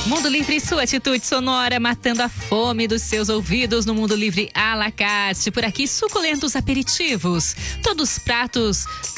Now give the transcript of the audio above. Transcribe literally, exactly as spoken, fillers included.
Mundo Livre, sua atitude sonora matando a fome dos seus ouvidos no Mundo Livre à la carte. Por aqui, suculentos aperitivos. Todos pratos